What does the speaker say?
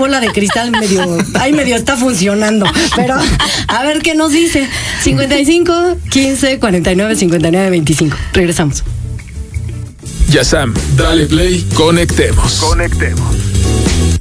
bola de cristal medio está funcionando. Pero a ver qué nos dice. 55 15 49 59 25. Regresamos. Yasam, dale play, conectemos.